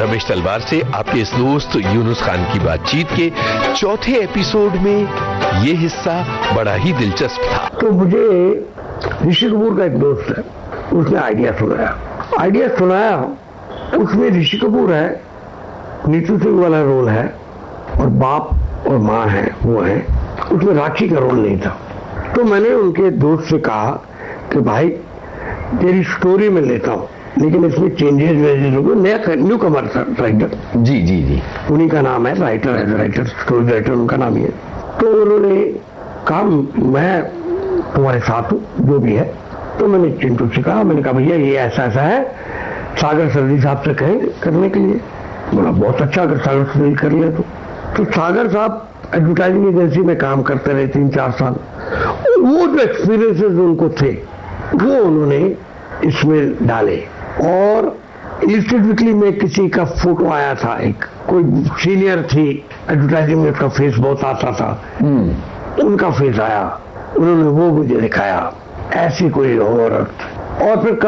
रमेश तलवार से आपके इस दोस्त यूनुस खान की बातचीत के चौथे एपिसोड में ये हिस्सा बड़ा ही दिलचस्प था। तो मुझे ऋषि कपूर का एक दोस्त है, उसने आइडिया सुनाया। उसमें ऋषि कपूर है, नीतू सिंह वाला रोल है और बाप और माँ है, वो है। उसमें राखी का रोल नहीं था। तो मैंने उनके दोस्त से कहा कि भाई तेरी स्टोरी में लेता हूँ, लेकिन इसमें चेंजेस वेजेस होंगे। नया न्यू कमर राइटर, जी, उन्हीं का नाम है, राइटर स्टोरी राइटर उनका नाम ही है। तो उन्होंने कहा मैं तुम्हारे साथ हूँ जो भी है। तो मैंने चिंटू से कहा, मैंने कहा भैया ये ऐसा है, सागर सर्दी साहब से कहें करने के लिए। बोला बहुत अच्छा, अगर सागर सर्दी कर ले तो सागर साहब एडवर्टाइजिंग एजेंसी में काम करते रहे 3-4 साल। वो जो एक्सपीरियंसेस उनको थे वो उन्होंने इसमें डाले। और इलिस्ट्रेट वीकली में किसी का फोटो आया था, एक कोई सीनियर थी एडवर्टाइजिंग में, उसका फेस बहुत आता था, उनका फेस आया, उन्होंने वो मुझे दिखाया, ऐसी कोई औरत। और फिर